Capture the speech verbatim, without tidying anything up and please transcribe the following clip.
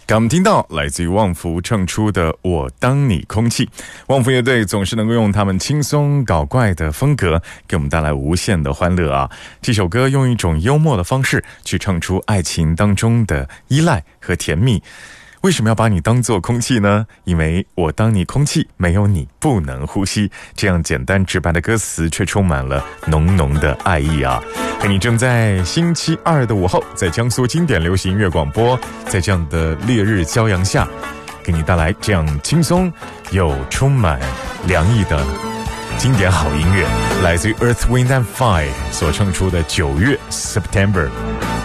刚我们听到来自于旺福唱出的我当你空气。旺福乐队总是能够用他们轻松搞怪的风格给我们带来无限的欢乐啊！这首歌用一种幽默的方式去唱出爱情当中的依赖和甜蜜。为什么要把你当作空气呢？因为我当你空气，没有你不能呼吸。这样简单直白的歌词却充满了浓浓的爱意啊！和你正在星期二的午后，在江苏经典流行音乐广播，在这样的烈日骄阳下，给你带来这样轻松又充满凉意的经典好音乐，来自于 Earth, Wind and Fire 所唱出的九月 September。